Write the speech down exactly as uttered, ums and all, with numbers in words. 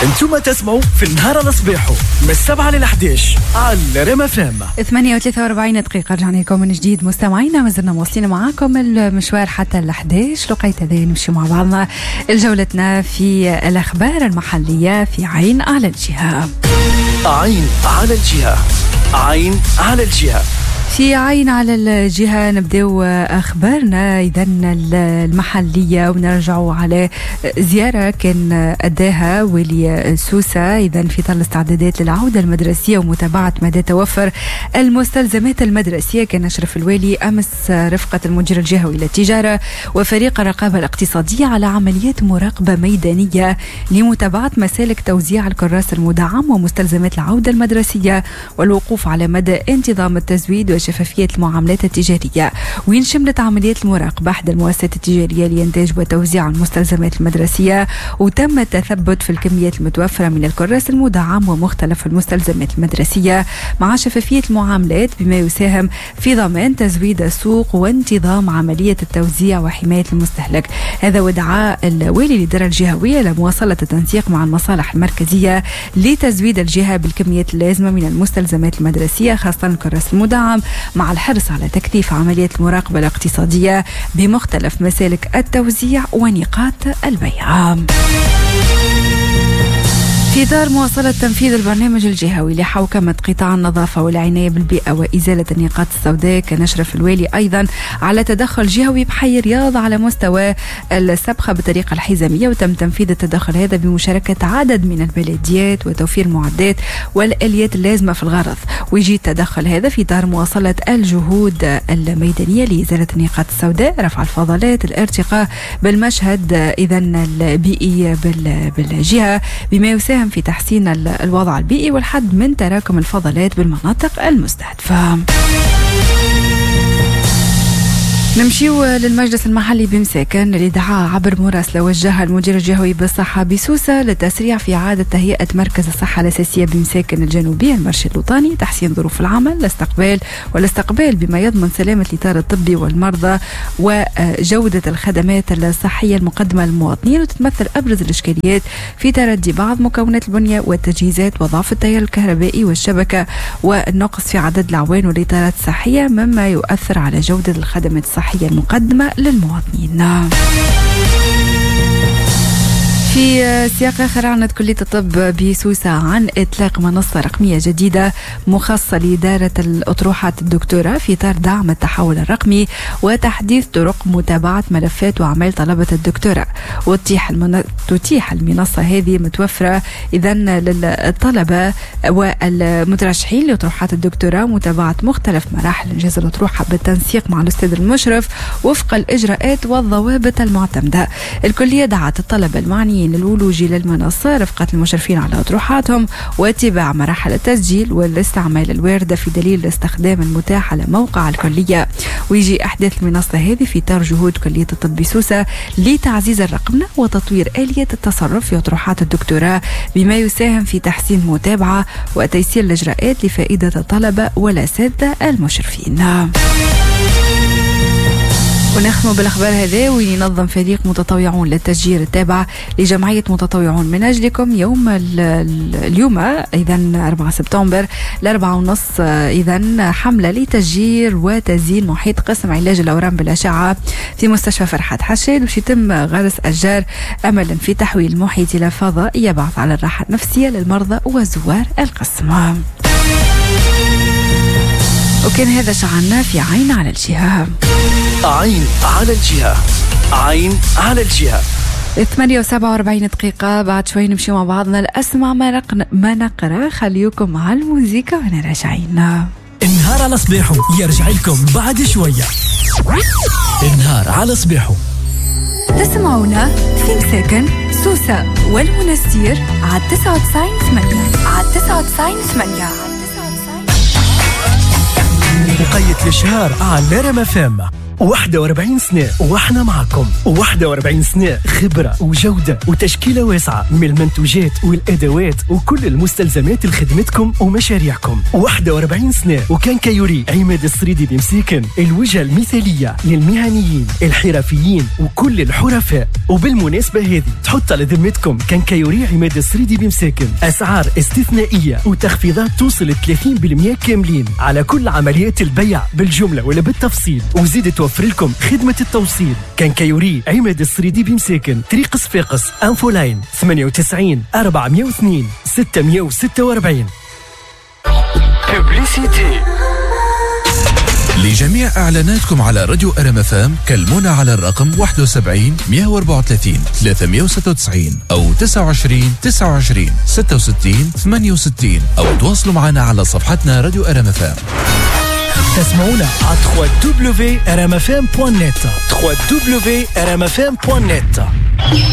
انتم تسمعوا في النهار على صباحو من السبعة للحداش على ريما فام. ثمانية وثلاثة وأربعين دقيقة رجعنا لكم من جديد مستمعينا، ما زلنا مواصلين معاكم المشوار حتى الحداش. لقيت هذا نمشي مع بعضنا الجولتنا في الأخبار المحلية في عين على الجهة. عين على الجهة، عين على الجهة. في عين على الجهة نبدأ أخبارنا إذا المحلية ونرجعوا على زيارة كان أداها ولي سوسة إذا في ظل الاستعدادات للعودة المدرسية ومتابعة مدى توفر المستلزمات المدرسية. كان أشرف الوالي أمس رفقة المدير الجهوي للتجارة وفريق الرقابة الاقتصادية على عمليات مراقبة ميدانية لمتابعة مسالك توزيع الكراس المدعم ومستلزمات العودة المدرسية والوقوف على مدى انتظام التزويد شفافية المعاملات التجارية. وين شملت عمليات المراقبة أحد المؤسسات التجارية لإنتاج وتوزيع المستلزمات المدرسية، وتم التثبت في الكميات المتوفرة من الكراس المدعم ومختلف المستلزمات المدرسية مع شفافية المعاملات بما يساهم في ضمان تزويد السوق وانتظام عملية التوزيع وحماية المستهلك. هذا ودعاء الوالي للإدارة الجهوية لمواصلة التنسيق مع المصالح المركزية لتزويد الجهة بالكميات اللازمة من المستلزمات المدرسية خاصة الكراس المدعم، مع الحرص على تكثيف عملية المراقبة الاقتصادية بمختلف مسالك التوزيع ونقاط البيع. في إطار مواصلة تنفيذ البرنامج الجهوي لحوكمة قطاع النظافة والعناية بالبيئة وإزالة النقاط السوداء، كان أشرف الوالي أيضا على تدخل جهوي بحي رياض على مستوى السبخة بالطريقة الحزامية، وتم تنفيذ التدخل هذا بمشاركة عدد من البلديات وتوفير المعدات والآليات اللازمة في الغرض. ويجي التدخل هذا في إطار مواصلة الجهود الميدانية لإزالة النقاط السوداء، رفع الفضلات، الارتقاء بالمشهد إذا البيئي بالجهة بما يساهم في تحسين الوضع البيئي والحد من تراكم الفضلات بالمناطق المستهدفة. نمشيو للمجلس المحلي بمساكن اللي دعا عبر مراسلة وجهها المدير الجهوي بالصحة بسوسة للتسريع في إعادة تهيئة مركز الصحة الأساسية بمساكن الجنوبية المرشد الوطني، تحسين ظروف العمل، الاستقبال والاستقبال بما يضمن سلامة الإطار الطبي والمرضى وجودة الخدمات الصحية المقدمة للمواطنين. وتتمثل أبرز الإشكاليات في تردي بعض مكونات البنية والتجهيزات وضعف التيار الكهربائي والشبكة والنقص في عدد الأعوان والإطارات الصحية مما يؤثر على جودة الخدمات الصحية المقدمة للمواطنين. في سياق آخر، أعلنت كلية الطب بسوسة عن إطلاق منصة رقمية جديدة مخصصة لإدارة الأطروحات الدكتوراه في إطار دعم التحول الرقمي وتحديث طرق متابعة ملفات وأعمال طلبة الدكتوراه. وتتيح المن... تتيح المنصة هذه متوفرة إذن للطلبة والمترشحين لأطروحات الدكتوراه متابعة مختلف مراحل إنجاز الأطروحة بالتنسيق مع الأستاذ المشرف وفق الإجراءات والضوابط المعتمدة. الكلية دعت الطلبة المعنيين للولوج للمنصة رفقة المشرفين على أطروحاتهم واتباع مراحل التسجيل والاستعمال الواردة في دليل الاستخدام المتاح على موقع الكلية. ويجي أحداث المنصة هذه في إطار جهود كلية الطب بسوسة لتعزيز الرقمنة وتطوير آلية التصرف في أطروحات الدكتوراه بما يساهم في تحسين المتابعة وتيسير الإجراءات لفائدة الطلبة والأساتذة المشرفين. ونختم بالأخبار هذا. وينظم فريق متطوعون للتشجير التابع لجمعية متطوعون من أجلكم يوم اليوم إذن أربعة سبتمبر الأربعة ونص إذن حملة لتشجير وتزيين محيط قسم علاج الأورام بالأشعة في مستشفى فرحات حشاد، وش يتم غرس أشجار أملا في تحويل المحيط إلى فضاء يبعث على الراحة النفسية للمرضى وزوار القسم. وكان هذا شعارنا في عين على الجهة. عين على الجهة، عين على الجهة. ثمانية وسبعة وأربعين دقيقة بعد شوي نمشي مع بعضنا لأسمع ما, نقن... ما نقرأ. خليكم مع الموسيقى ونرجعين. النهار على صباحو يرجع لكم بعد شوية. النهار على صباحو تسمعونا في مساكن سوسة والمنستير على تسعة وتسعين ثمانية على تسعة وتسعين ثمانية. مقيد لشهر على ريما فام. واحد وأربعين سنة وإحنا معكم. واحد وأربعين سنة خبرة وجودة وتشكيلة واسعة من المنتوجات والأدوات وكل المستلزمات لخدمتكم ومشاريعكم. واحد وأربعين سنة وكنكيوري عماد السريدي بمساكن، الوجهة المثالية للمهنيين الحرفيين وكل الحرفاء. وبالمناسبة هذه تحط على ذمتكم كنكيوري عماد السريدي بمساكن أسعار استثنائية وتخفيضات توصل ثلاثين بالمئة كاملين على كل عمليات البيع بالجملة ولا بالتفصيل، وزيد توفر لكم خدمة التوصيل. كنكيوري عماد السريدي بمساكن، طريق صفاقس، انفولاين ثمانية وتسعين أربعمئة واثنين ستمئة وستة وأربعين. ببليسيتي. لجميع إعلاناتكم على راديو أرم اف ام كلمونا على الرقم واحد وسبعين مئة وأربعة وثلاثين ثلاثمئة وستة وتسعين أو تسعة وعشرين تسعة وعشرين ستة وستين ثمانية وستين أو تواصلوا معنا على صفحتنا راديو أرم اف ام. تسمعونا على دبليو دبليو دبليو دوت ار ام اف ام دوت نت دبليو دبليو دبليو دوت ار ام اف ام دوت نت.